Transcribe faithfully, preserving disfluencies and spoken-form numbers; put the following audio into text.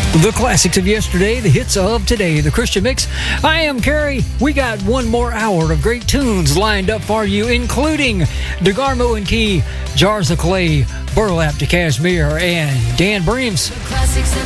The classics of yesterday, the hits of today, the Christian Mix. I am Carrie. We got one more hour of great tunes lined up for you, including DeGarmo and Key, Jars of Clay, Burlap to Kashmir, and Dan Breams.